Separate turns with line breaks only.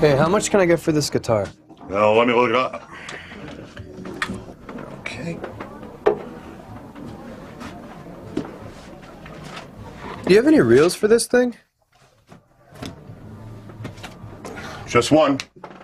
Hey, how much can I get for this guitar?
Well, let me look it up.
Okay. Do you have any reels for this thing?
Just one.